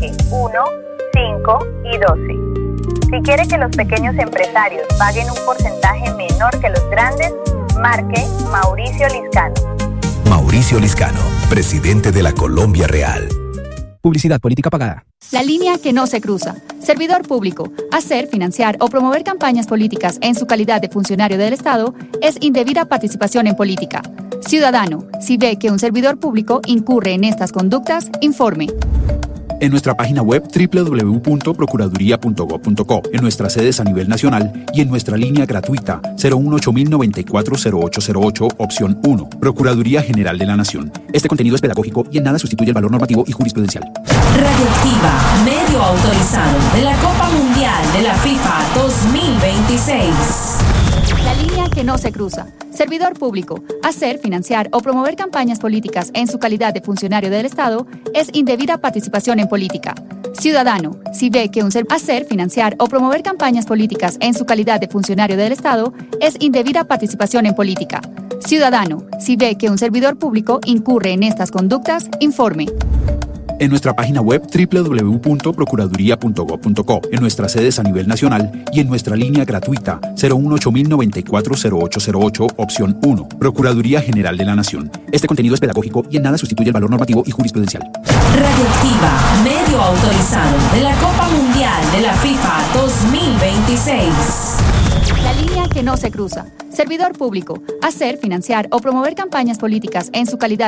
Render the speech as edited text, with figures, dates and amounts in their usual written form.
marque 1, 5 y 12. Si quiere que los pequeños empresarios paguen un porcentaje menor que los grandes, marque Mauricio Liscano. Mauricio Liscano, presidente de la Colombia Real. Publicidad política pagada. La línea que no se cruza. Servidor público. Hacer, financiar o promover campañas políticas en su calidad de funcionario del Estado es indebida participación en política. Ciudadano, si ve que un servidor público incurre en estas conductas, informe. En nuestra página web www.procuraduría.gov.co, en nuestras sedes a nivel nacional y en nuestra línea gratuita 018-094-0808, opción 1. Procuraduría General de la Nación. Este contenido es pedagógico y en nada sustituye el valor normativo y jurisprudencial. Radioactiva, medio autorizado de la Copa Mundial de la FIFA 2026. La línea que no se cruza. Servidor público. Hacer, financiar o promover campañas políticas en su calidad de funcionario del Estado es indebida participación en política. Ciudadano, si ve que hacer, financiar o promover campañas políticas en su calidad de funcionario del Estado es indebida participación en política. Ciudadano, si ve que un servidor público incurre en estas conductas, informe. En nuestra página web www.procuraduría.gov.co, en nuestras sedes a nivel nacional y en nuestra línea gratuita 018-094-0808, opción 1. Procuraduría General de la Nación. Este contenido es pedagógico y en nada sustituye el valor normativo y jurisprudencial. Radioactiva, medio autorizado de la Copa Mundial de la FIFA 2026. La línea que no se cruza. Servidor público. Hacer, financiar o promover campañas políticas en su calidad